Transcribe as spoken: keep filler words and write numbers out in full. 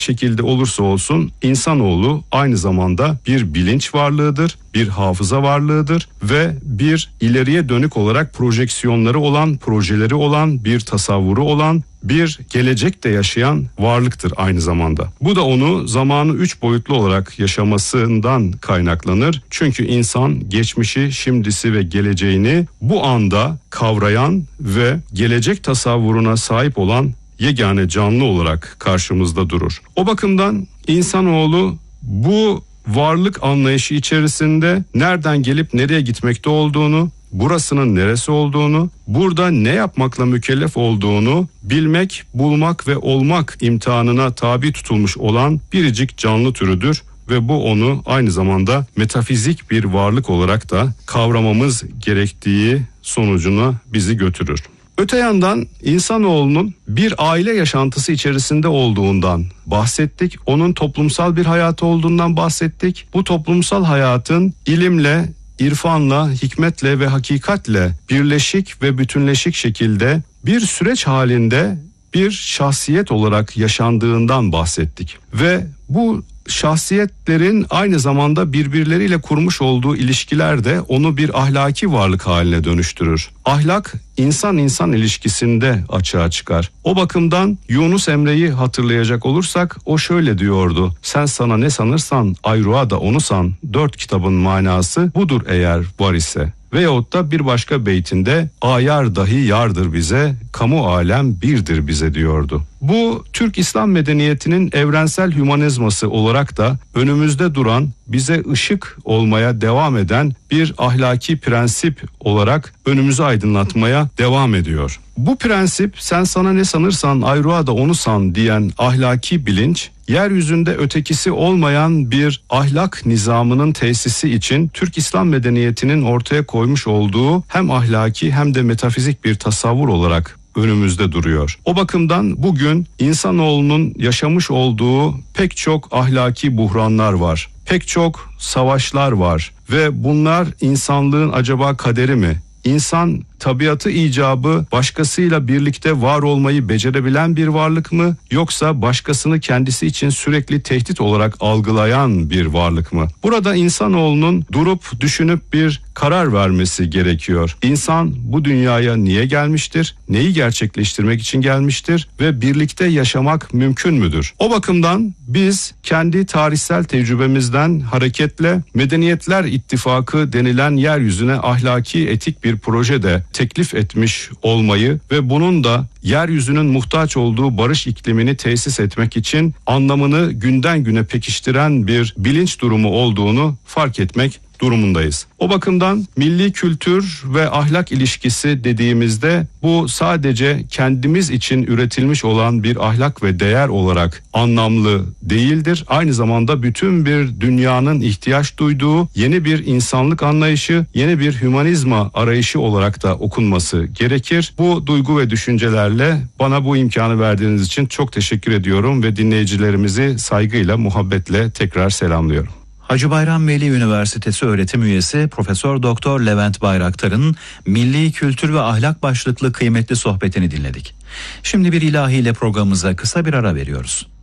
şekilde olursa olsun insanoğlu aynı zamanda bir bilinç varlığıdır, bir hafıza varlığıdır ve bir ileriye dönük olarak projeksiyonları olan, projeleri olan, bir tasavvuru olan, bir gelecekte yaşayan varlıktır aynı zamanda. Bu da onu zamanı üç boyutlu olarak yaşamasından kaynaklanır. Çünkü insan geçmişi, şimdisi ve geleceğini bu anda kavrayan ve gelecek tasavvuruna sahip olan yegane canlı olarak karşımızda durur. O bakımdan insanoğlu bu varlık anlayışı içerisinde nereden gelip nereye gitmekte olduğunu, burasının neresi olduğunu, burada ne yapmakla mükellef olduğunu bilmek, bulmak ve olmak imtihanına tabi tutulmuş olan biricik canlı türüdür ve bu onu aynı zamanda metafizik bir varlık olarak da kavramamız gerektiği sonucuna bizi götürür. Öte yandan insanoğlunun bir aile yaşantısı içerisinde olduğundan bahsettik. Onun toplumsal bir hayatı olduğundan bahsettik. Bu toplumsal hayatın ilimle, irfanla, hikmetle ve hakikatle birleşik ve bütünleşik şekilde bir süreç halinde bir şahsiyet olarak yaşandığından bahsettik. Ve bu şahsiyetlerin aynı zamanda birbirleriyle kurmuş olduğu ilişkiler de onu bir ahlaki varlık haline dönüştürür. Ahlak insan-insan ilişkisinde açığa çıkar. O bakımdan Yunus Emre'yi hatırlayacak olursak o şöyle diyordu: sen sana ne sanırsan ayrığa da onu san, dört kitabın manası budur eğer var ise. Veyahut da bir başka beytinde ayar dahi yardır bize, kamu alem birdir bize diyordu. Bu Türk İslam medeniyetinin evrensel hümanizması olarak da önümüzde duran, bize ışık olmaya devam eden bir ahlaki prensip olarak önümüzü aydınlatmaya devam ediyor. Bu prensip sen sana ne sanırsan ayrığa da onu san diyen ahlaki bilinç, yeryüzünde ötekisi olmayan bir ahlak nizamının tesisi için Türk İslam medeniyetinin ortaya koymuş olduğu hem ahlaki hem de metafizik bir tasavvur olarak önümüzde duruyor. O bakımdan bugün insanoğlunun yaşamış olduğu pek çok ahlaki buhranlar var. Pek çok savaşlar var ve bunlar insanlığın acaba kaderi mi? İnsan tabiatı icabı başkasıyla birlikte var olmayı becerebilen bir varlık mı, yoksa başkasını kendisi için sürekli tehdit olarak algılayan bir varlık mı? Burada insanoğlunun durup düşünüp bir karar vermesi gerekiyor. İnsan bu dünyaya niye gelmiştir? Neyi gerçekleştirmek için gelmiştir ve birlikte yaşamak mümkün müdür? O bakımdan biz kendi tarihsel tecrübemizden hareketle Medeniyetler İttifakı denilen yeryüzüne ahlaki etik bir proje de teklif etmiş olmayı ve bunun da yeryüzünün muhtaç olduğu barış iklimini tesis etmek için anlamını günden güne pekiştiren bir bilinç durumu olduğunu fark etmek durumundayız. O bakımdan milli kültür ve ahlak ilişkisi dediğimizde bu sadece kendimiz için üretilmiş olan bir ahlak ve değer olarak anlamlı değildir. Aynı zamanda bütün bir dünyanın ihtiyaç duyduğu yeni bir insanlık anlayışı, yeni bir hümanizma arayışı olarak da okunması gerekir. Bu duygu ve düşüncelerle bana bu imkanı verdiğiniz için çok teşekkür ediyorum ve dinleyicilerimizi saygıyla, muhabbetle tekrar selamlıyorum. Hacı Bayram Veli Üniversitesi öğretim üyesi Profesör Doktor Levent Bayraktar'ın milli kültür ve ahlak başlıklı kıymetli sohbetini dinledik. Şimdi bir ilahiyle programımıza kısa bir ara veriyoruz.